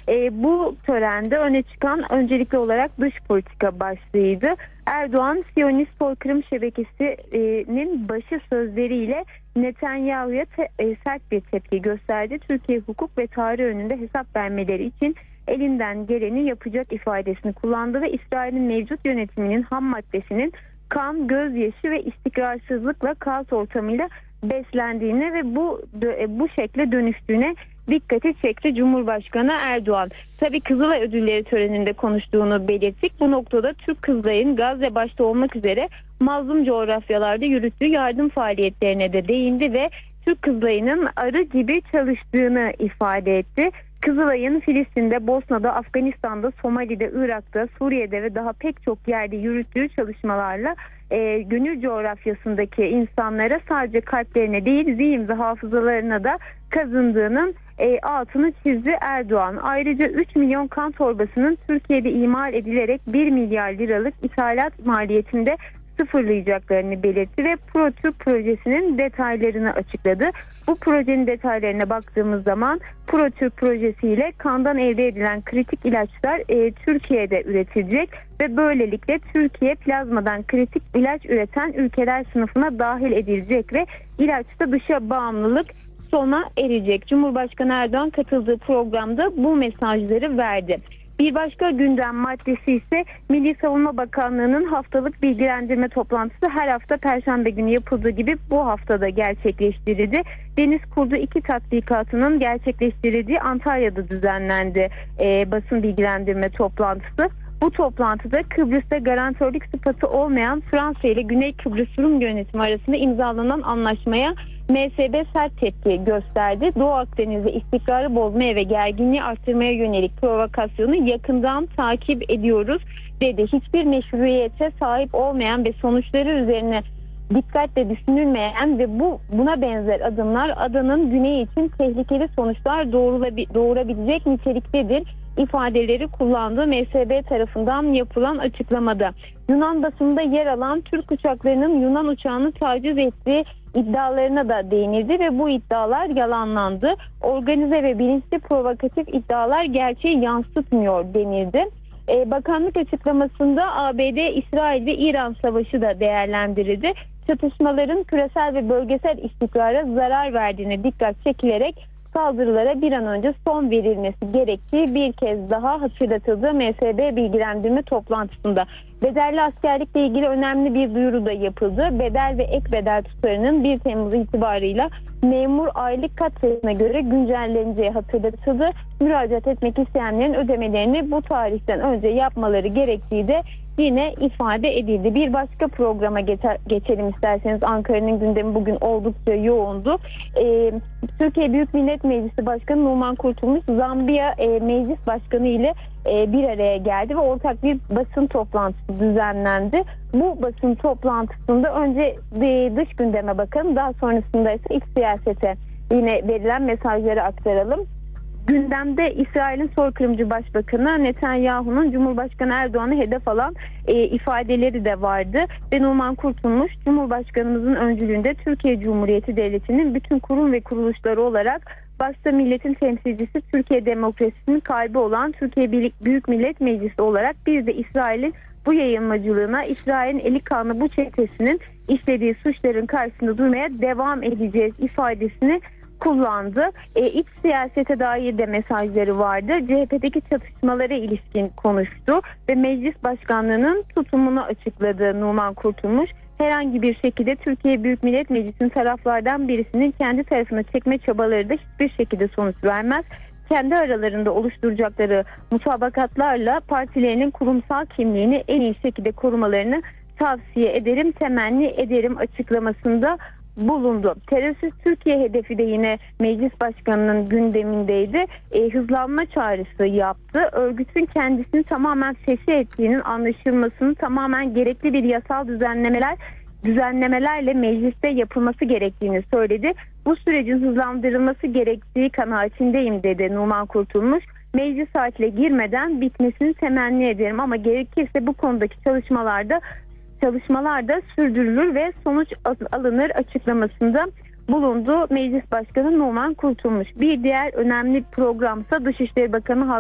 Bu törende öne çıkan öncelikli olarak dış politika başlığıydı. Erdoğan, Siyonist Soykırım Şebekesi'nin başı sözleriyle Netanyahu'ya sert bir tepki gösterdi. Türkiye hukuk ve tarih önünde hesap vermeleri için elinden geleni yapacak ifadesini kullandı ve İsrail'in mevcut yönetiminin ham maddesinin kan, gözyaşı ve istikrarsızlıkla kaos ortamıyla beslendiğine ve bu şekle dönüştüğüne dikkati çekti Cumhurbaşkanı Erdoğan. Tabii Kızılay Ödülleri töreninde konuştuğunu belirttik. Bu noktada Türk Kızılay'ın Gazze başta olmak üzere mazlum coğrafyalarda yürüttüğü yardım faaliyetlerine de değindi ve Türk Kızılay'ının arı gibi çalıştığını ifade etti. Kızılay'ın Filistin'de, Bosna'da, Afganistan'da, Somali'de, Irak'ta, Suriye'de ve daha pek çok yerde yürüttüğü çalışmalarla gönül coğrafyasındaki insanlara sadece kalplerine değil zihin ve hafızalarına da kazındığının altını çizdi Erdoğan. Ayrıca 3 milyon kan torbasının Türkiye'de imal edilerek 1 milyar liralık ithalat maliyetinde sıfırlayacaklarını belirtti ve ProTürk projesinin detaylarını açıkladı. Bu projenin detaylarına baktığımız zaman ProTürk projesiyle kandan elde edilen kritik ilaçlar Türkiye'de üretilecek ve böylelikle Türkiye plazmadan kritik ilaç üreten ülkeler sınıfına dahil edilecek ve ilaçta dışa bağımlılık sona erecek. Cumhurbaşkanı Erdoğan katıldığı programda bu mesajları verdi. Bir başka gündem maddesi ise Milli Savunma Bakanlığı'nın haftalık bilgilendirme toplantısı her hafta Perşembe günü yapıldığı gibi bu haftada gerçekleştirildi. Deniz Kurdu 2 tatbikatının gerçekleştirildiği Antalya'da düzenlendi basın bilgilendirme toplantısı. Bu toplantıda Kıbrıs'ta garantörlük sıfatı olmayan Fransa ile Güney Kıbrıs Rum yönetimi arasında imzalanan anlaşmaya MSB sert tepki gösterdi. Doğu Akdeniz'de istikrarı bozmaya ve gerginliği arttırmaya yönelik provokasyonu yakından takip ediyoruz dedi. Hiçbir meşruiyete sahip olmayan ve sonuçları üzerine dikkatle düşünülmeyen ve buna benzer adımlar adanın güneyi için tehlikeli sonuçlar doğurabilecek niteliktedir ifadeleri kullandığı MSB tarafından yapılan açıklamada. Yunan basınında yer alan Türk uçaklarının Yunan uçağını taciz ettiği iddialarına da değinildi ve bu iddialar yalanlandı. Organize ve bilinçli provokatif iddialar gerçeği yansıtmıyor denildi. Bakanlık açıklamasında ABD, İsrail ve İran savaşı da değerlendirildi. Çatışmaların küresel ve bölgesel istikrara zarar verdiğine dikkat çekilerek saldırılara bir an önce son verilmesi gerektiği bir kez daha hatırlatıldı MSB bilgilendirme toplantısında. Bedelli askerlikle ilgili önemli bir duyuru da yapıldı. Bedel ve ek bedel tutarının 1 Temmuz itibarıyla memur aylık kat sayısına göre güncelleneceği hatırlatıldı. Müracaat etmek isteyenlerin ödemelerini bu tarihten önce yapmaları gerektiği de yine ifade edildi. Bir başka programa geçelim isterseniz. Ankara'nın gündemi bugün oldukça yoğundu. Türkiye Büyük Millet Meclisi Başkanı Numan Kurtulmuş Zambiya Meclis Başkanı ile bir araya geldi ve ortak bir basın toplantısı düzenlendi. Bu basın toplantısında önce dış gündeme bakalım, daha sonrasında ise iç siyasete yine verilen mesajları aktaralım. Gündemde İsrail'in soykırımcı başbakanı Netanyahu'nun Cumhurbaşkanı Erdoğan'ı hedef alan ifadeleri de vardı. Ve Numan Kurtulmuş, Cumhurbaşkanımızın öncülüğünde Türkiye Cumhuriyeti Devleti'nin bütün kurum ve kuruluşları olarak başta milletin temsilcisi, Türkiye demokrasisinin kalbi olan Türkiye Büyük Millet Meclisi olarak biz de İsrail'in bu yayılmacılığına, İsrail'in eli kanlı bu çetesinin işlediği suçların karşısında durmaya devam edeceğiz ifadesini kullandı. İç siyasete dair de mesajları vardı. CHP'deki çatışmalara ilişkin konuştu ve meclis başkanlığının tutumunu açıkladı Numan Kurtulmuş. Herhangi bir şekilde Türkiye Büyük Millet Meclisi'nin taraflardan birisinin kendi tarafına çekme çabaları da hiçbir şekilde sonuç vermez. Kendi aralarında oluşturacakları mutabakatlarla partilerinin kurumsal kimliğini en iyi şekilde korumalarını tavsiye ederim, temenni ederim açıklamasında bulundu. Terörsüz Türkiye hedefi de yine meclis başkanının gündemindeydi. Hızlanma çağrısı yaptı. Örgütün kendisini tamamen fesih ettiğinin anlaşılmasını, tamamen gerekli bir yasal düzenlemelerle mecliste yapılması gerektiğini söyledi. Bu sürecin hızlandırılması gerektiği kanaatindeyim dedi Numan Kurtulmuş. Meclis saatine girmeden bitmesini temenni ederim ama gerekirse bu konudaki çalışmalar da sürdürülür ve sonuç alınır açıklamasında bulundu Meclis Başkanı Numan Kurtulmuş. Bir diğer önemli programsa Dışişleri Bakanı